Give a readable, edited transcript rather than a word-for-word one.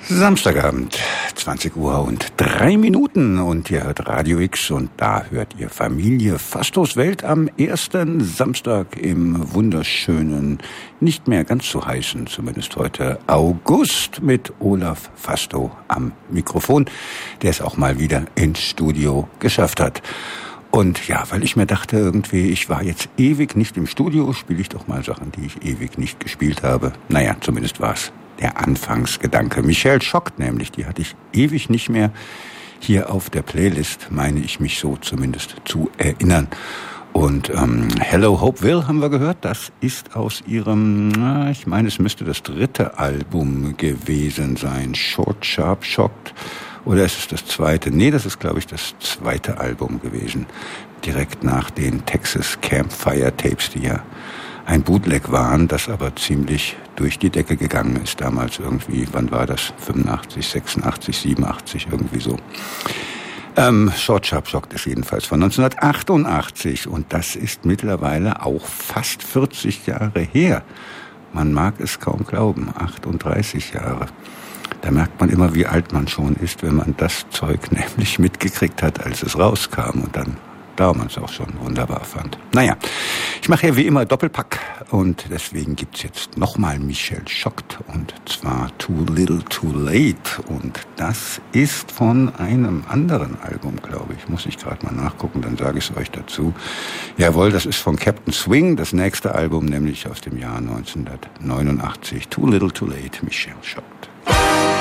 Samstagabend, 20 Uhr und 3 Minuten und ihr hört Radio X und da hört ihr Familie Fastos Welt am ersten Samstag im wunderschönen, nicht mehr ganz so heißen, zumindest heute August mit Olaf Fasto am Mikrofon, der es auch mal wieder ins Studio geschafft hat. Und ja, weil ich mir dachte irgendwie, ich war jetzt ewig nicht im Studio, spiele ich doch mal Sachen, die ich ewig nicht gespielt habe. Naja, zumindest war's der Anfangsgedanke. Michelle schockt nämlich, die hatte ich ewig nicht mehr hier auf der Playlist, meine ich mich so zumindest zu erinnern. Und Hello Hopeville haben wir gehört, das ist aus ihrem, ich meine, es müsste das 3. Album gewesen sein, Short Sharp Shocked. Oder ist es das 2.? Nee, das ist, glaube ich, das 2. Album gewesen. Direkt nach den Texas Campfire Tapes, die ja ein Bootleg waren, das aber ziemlich durch die Decke gegangen ist damals irgendwie. Wann war das? 85, 86, 87, irgendwie so. Short Sharp Shocked ist jedenfalls von 1988 und das ist mittlerweile auch fast 40 Jahre her. Man mag es kaum glauben, 38 Jahre. Da merkt man immer, wie alt man schon ist, wenn man das Zeug nämlich mitgekriegt hat, als es rauskam und dann damals auch schon wunderbar fand. Naja, ich mache ja wie immer Doppelpack und deswegen gibt's jetzt nochmal Michelle Schockt und zwar Too Little Too Late und das ist von einem anderen Album, glaube ich. Muss ich gerade mal nachgucken, dann sage ich es euch dazu. Jawohl, das ist von Captain Swing, das nächste Album, nämlich aus dem Jahr 1989. Too Little Too Late, Michelle Schockt.